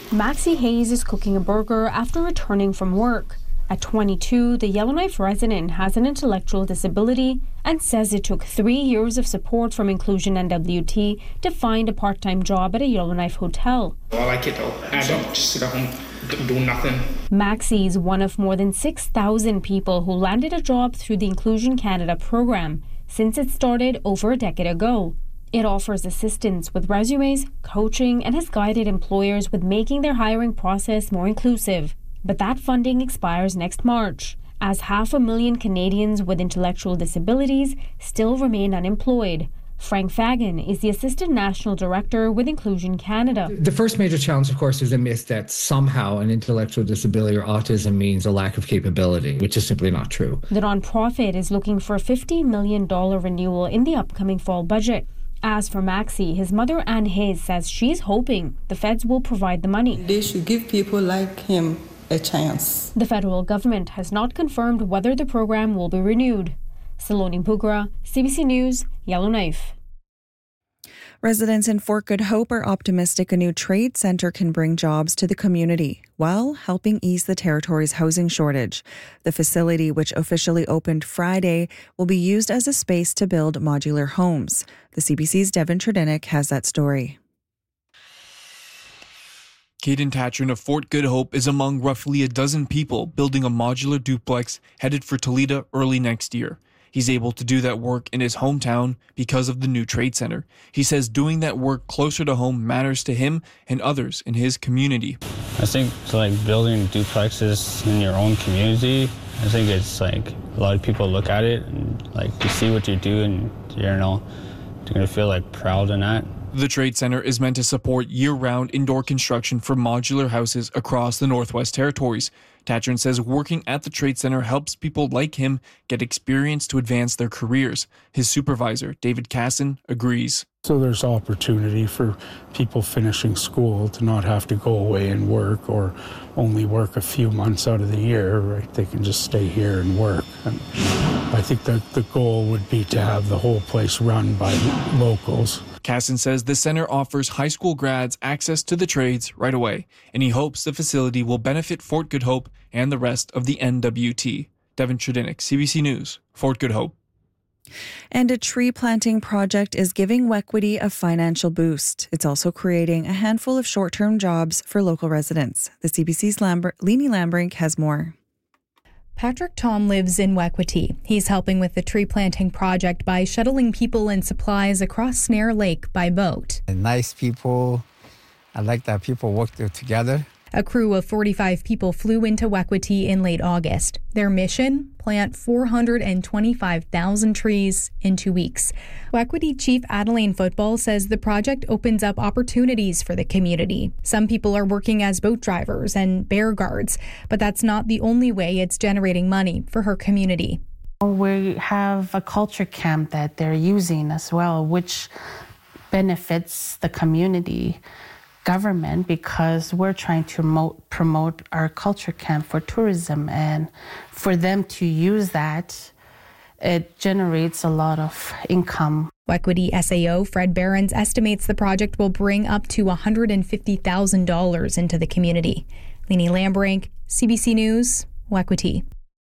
Maxie Hayes is cooking a burger after returning from work. At 22, the Yellowknife resident has an intellectual disability and says it took 3 years of support from Inclusion NWT to find a part-time job at a Yellowknife hotel. I like it though. I don't just sit at home do nothing. Maxie is one of more than 6,000 people who landed a job through the Inclusion Canada program since it started over a decade ago. It offers assistance with resumes, coaching, and has guided employers with making their hiring process more inclusive. But that funding expires next March, as 500,000 Canadians with intellectual disabilities still remain unemployed. Frank Fagan is the Assistant National Director with Inclusion Canada. The first major challenge, of course, is the myth that somehow an intellectual disability or autism means a lack of capability, which is simply not true. The nonprofit is looking for a $50 million renewal in the upcoming fall budget. As for Maxie, his mother Anne Hayes says she's hoping the feds will provide the money. They should give people like him a chance. The federal government has not confirmed whether the program will be renewed. Saloni Pugra, CBC News, Yellowknife. Residents in Fort Good Hope are optimistic a new trade centre can bring jobs to the community while helping ease the territory's housing shortage. The facility, which officially opened Friday, will be used as a space to build modular homes. The CBC's Devin Tredinnick has that story. Caden Tatron of Fort Good Hope is among roughly a dozen people building a modular duplex headed for Toledo early next year. He's able to do that work in his hometown because of the new trade center. He says doing that work closer to home matters to him and others in his community. I think building duplexes in your own community, I think it's a lot of people look at it and you see what you do and you're going to feel proud in that. The trade center is meant to support year-round indoor construction for modular houses across the Northwest Territories. Tatron says working at the trade center helps people like him get experience to advance their careers. His supervisor, David Casson, agrees. So there's opportunity for people finishing school to not have to go away and work or only work a few months out of the year, right? They can just stay here and work. And I think that the goal would be to have the whole place run by locals. Casson says the center offers high school grads access to the trades right away, and he hopes the facility will benefit Fort Good Hope and the rest of the NWT. Devin Tredinnick, CBC News, Fort Good Hope. And a tree planting project is giving Wequity a financial boost. It's also creating a handful of short-term jobs for local residents. The CBC's Leni Lambrink has more. Patrick Tom lives in Wequity. He's helping with the tree planting project by shuttling people and supplies across Snare Lake by boat. Nice people. I like that people work together. A crew of 45 people flew into Wequity in late August. Their mission? Plant 425,000 trees in 2 weeks. Wequity Chief Adeline Football says the project opens up opportunities for the community. Some people are working as boat drivers and bear guards, but that's not the only way it's generating money for her community. We have a culture camp that they're using as well, which benefits the community government because we're trying to promote our culture camp for tourism, and for them to use that, it generates a lot of income. Wequity SAO Fred Behrens estimates the project will bring up to $150,000 into the community. Leni Lambrink, CBC News, Wequity.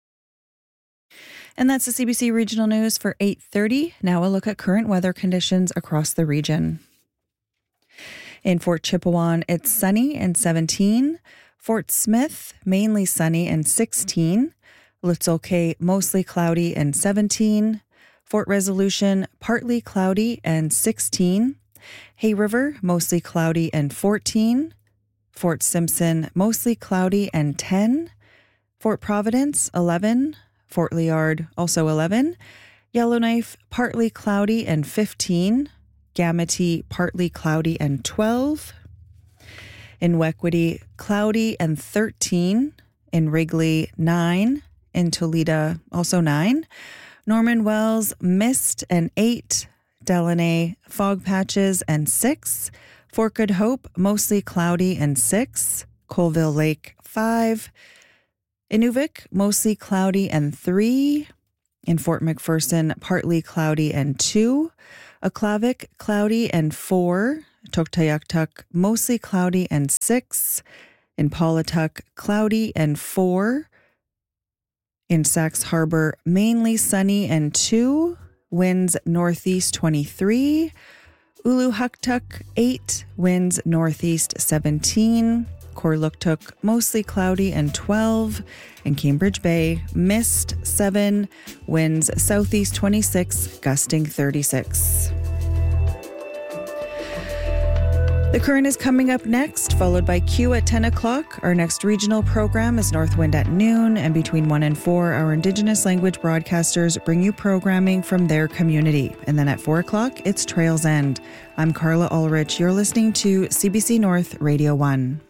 And that's the CBC Regional News for 8:30. Now a look at current weather conditions across the region. In Fort Chipewyan, it's sunny and 17. Fort Smith, mainly sunny and 16. Little Cay, mostly cloudy and 17. Fort Resolution, partly cloudy and 16. Hay River, mostly cloudy and 14. Fort Simpson, mostly cloudy and 10. Fort Providence, 11. Fort Liard, also 11. Yellowknife, partly cloudy and 15. Gamity, partly cloudy and 12. In Wequity, cloudy and 13. In Wrigley, 9. In Toledo, also 9. Norman Wells, mist and 8. Delaney, fog patches and 6. Fort Good Hope, mostly cloudy and 6. Colville Lake, 5. Inuvik, mostly cloudy and 3. In Fort McPherson, partly cloudy and 2. Aklavik, cloudy and 4. Tuktoyaktuk, mostly cloudy and 6. In Paulatuk, cloudy and 4. In Sax Harbor, mainly sunny and 2. Winds northeast 23. Uluhuktuk, 8. Winds northeast 17. Korluktuk, mostly cloudy and 12. In Cambridge Bay, mist 7. Winds southeast 26, gusting 36. The Current is coming up next, followed by Q at 10 o'clock. Our next regional program is Northwind at noon, and between 1 and 4, our Indigenous language broadcasters bring you programming from their community. And then at 4 o'clock, it's Trails End. I'm Carla Ulrich. You're listening to CBC North Radio 1.